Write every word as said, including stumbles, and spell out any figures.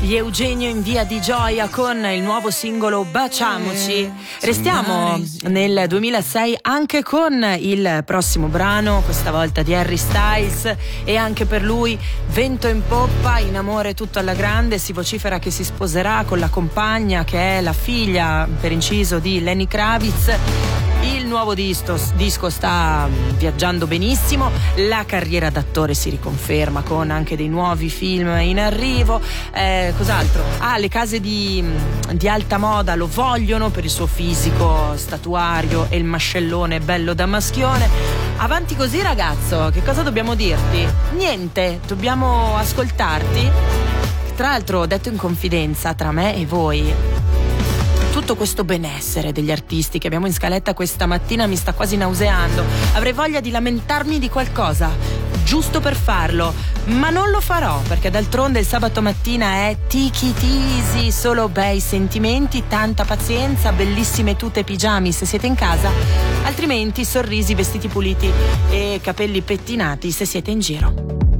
Gli Eugenio in via di gioia con il nuovo singolo Baciamoci. Restiamo nel duemilasei anche con il prossimo brano, questa volta di Harry Styles, e anche per lui vento in poppa, in amore tutto alla grande. Si vocifera che si sposerà con la compagna che è la figlia, per inciso, di Lenny Kravitz. Il nuovo disco, disco sta viaggiando benissimo, la carriera d'attore si riconferma con anche dei nuovi film in arrivo. Eh, cos'altro? Ah, le case di, di alta moda lo vogliono per il suo fisico statuario e il mascellone bello da maschione. Avanti così, ragazzo, che cosa dobbiamo dirti? Niente, dobbiamo ascoltarti. Tra l'altro, detto in confidenza tra me e voi, tutto questo benessere degli artisti che abbiamo in scaletta questa mattina mi sta quasi nauseando. Avrei voglia di lamentarmi di qualcosa, giusto per farlo, ma non lo farò, perché d'altronde il sabato mattina è take it easy, solo bei sentimenti, tanta pazienza, bellissime tute e pigiami se siete in casa, altrimenti sorrisi, vestiti puliti e capelli pettinati se siete in giro.